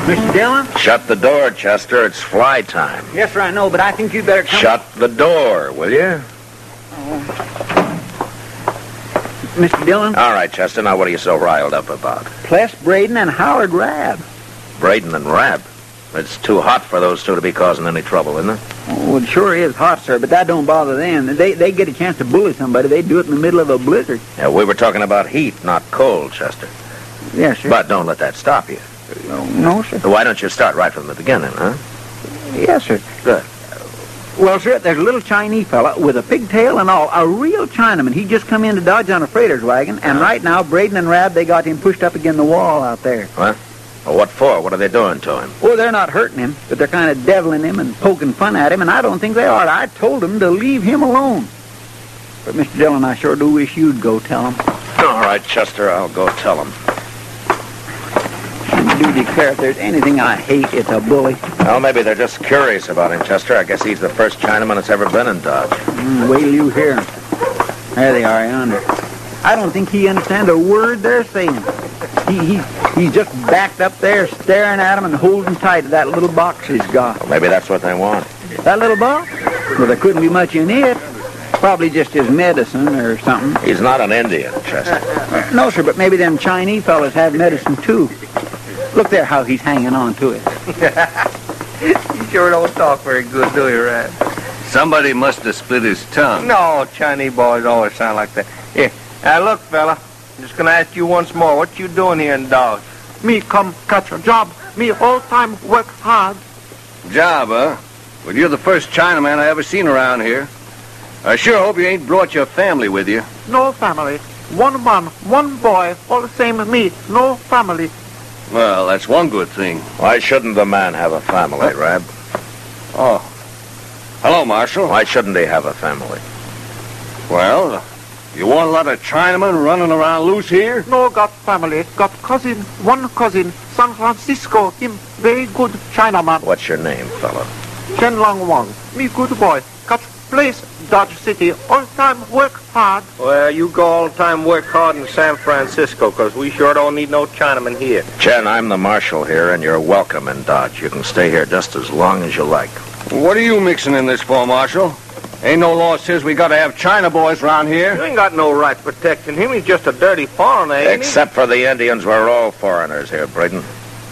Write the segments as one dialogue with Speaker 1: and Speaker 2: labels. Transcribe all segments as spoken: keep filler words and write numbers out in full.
Speaker 1: Mister Dillon?
Speaker 2: Shut the door, Chester. It's fly time.
Speaker 1: Yes, sir, I know, but I think you'd better come...
Speaker 2: Shut the door, will you?
Speaker 1: Mister Dillon?
Speaker 2: All right, Chester. Now, what are you so riled up about?
Speaker 1: Ples Braden and Howard Rabb.
Speaker 2: Braden and Rabb? It's too hot for those two to be causing any trouble, isn't it?
Speaker 1: Oh, it sure is hot, sir, but that don't bother them. They they get a chance to bully somebody. They do it in the middle of a blizzard.
Speaker 2: Yeah, we were talking about heat, not cold, Chester.
Speaker 1: Yes, sir.
Speaker 2: But don't let that stop you.
Speaker 1: No, no, sir.
Speaker 2: Why don't you start right from the beginning, huh?
Speaker 1: Yes, sir.
Speaker 2: Good.
Speaker 1: Well, sir, there's a little Chinese fella with a pigtail and all, a real Chinaman. He just come in to Dodge on a freighter's wagon, and
Speaker 2: Uh-huh.
Speaker 1: right now, Braden and Rabb, they got him pushed up against the wall out there.
Speaker 2: What? Well, what for? What are they doing to him?
Speaker 1: Oh, they're not hurting him, but they're kind of deviling him and poking fun at him, and I don't think they are. I told them to leave him alone. But, Mister Dillon, I sure do wish you'd go tell him.
Speaker 2: All right, Chester, I'll go tell him.
Speaker 1: I do declare, if there's anything I hate, it's a bully.
Speaker 2: Well, maybe they're just curious about him, Chester. I guess he's the first Chinaman that's ever been in Dodge.
Speaker 1: Mm, wait till you hear him. There they are yonder. I don't think he understands a word they're saying. He, he, he's just backed up there staring at him and holding tight to that little box he's got.
Speaker 2: Well, maybe that's what they want.
Speaker 1: That little box? Well, there couldn't be much in it. Probably just his medicine or something.
Speaker 2: He's not an Indian, Chester.
Speaker 1: Uh, no, sir, but maybe them Chinese fellas have medicine, too. Look there how he's hanging on to it.
Speaker 3: You sure don't talk very good, do you, Rad?
Speaker 4: Somebody must have split his tongue.
Speaker 3: No, Chinese boys always sound like that. Here, now look, fella. I'm just gonna ask you once more. What you doing here in Dodge?
Speaker 5: Me come catch a job. Me all time work hard.
Speaker 4: Job, huh? Well, you're the first Chinaman I ever seen around here. I sure hope you ain't brought your family with you.
Speaker 5: No family. One man, one boy, all the same me. No family.
Speaker 4: Well, that's one good thing.
Speaker 2: Why shouldn't the man have a family, Rabb?
Speaker 4: Oh. Hello, Marshal.
Speaker 2: Why shouldn't he have a family?
Speaker 4: Well, you want a lot of Chinamen running around loose here?
Speaker 5: No got family. Got cousin, one cousin, San Francisco. Him very good Chinaman.
Speaker 2: What's your name, fella?
Speaker 5: Chen Lang Wang. Me good boy. Got place Dodge City. All time work hard.
Speaker 3: Well, you go all the time work hard in San Francisco, because we sure don't need no Chinaman here.
Speaker 2: Chen, I'm the marshal here, and you're welcome in Dodge. You can stay here just as long as you like.
Speaker 4: What are you mixing in this for, Marshal? Ain't no law says we gotta have China boys around
Speaker 3: You
Speaker 4: here.
Speaker 3: ain't got no right protecting him. He's just a dirty foreigner, ain't
Speaker 2: Except for the Indians, we're all foreigners here, Braden.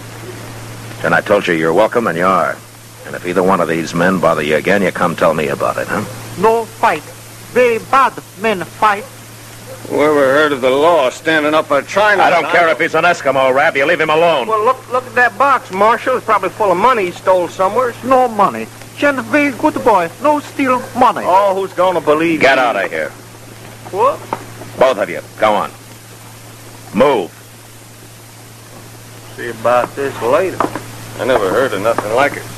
Speaker 2: And I told you you're welcome, and you are. And if either one of these men bother you again, you come tell me about it, huh?
Speaker 5: No fight. Very bad men fight.
Speaker 4: Whoever heard of the law standing up for China?
Speaker 2: I don't care if he's an Eskimo, Rabb. You leave him alone.
Speaker 3: he? Well, look look at that box, Marshal. It's probably full of money he stole somewhere.
Speaker 5: No money. Chen very good boy. No steal money.
Speaker 3: Oh, who's gonna believe
Speaker 2: Get
Speaker 3: you?
Speaker 2: out of here.
Speaker 3: What?
Speaker 2: Both of you. Go on. Move.
Speaker 3: See about this later.
Speaker 4: I never heard of nothing like it.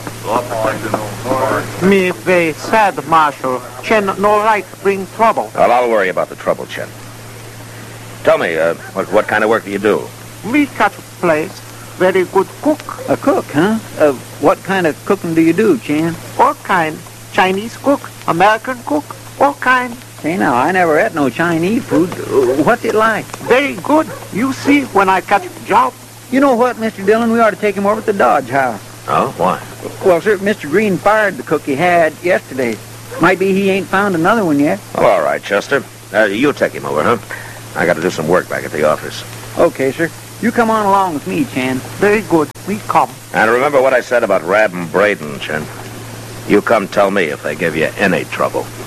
Speaker 5: Me very sad, Marshal. Chen no right bring trouble.
Speaker 2: Well, I'll worry about the trouble, Chen. Tell me, uh, what, what kind of work do you do?
Speaker 5: Me catch place. Very good cook.
Speaker 1: A cook, huh? Uh, what kind of cooking do you do, Chan?
Speaker 5: All kind. Chinese cook. American cook. All kind.
Speaker 1: Say now, I never ate no Chinese food. Uh, What's it like?
Speaker 5: Very good. You see when I catch job.
Speaker 1: You know what, Mister Dillon? We ought to take him over to the Dodge house.
Speaker 2: Oh, why?
Speaker 1: Well, sir, Mister Green fired the cook he had yesterday. Might be he ain't found another one yet.
Speaker 2: Well, all right, Chester. Uh, you take him over, huh? I got to do some work back at the office.
Speaker 1: Okay, sir. You come on along with me, Chan.
Speaker 5: Very good. We come.
Speaker 2: And remember what I said about Rabb and Braden, Chen. You come tell me if they give you any trouble.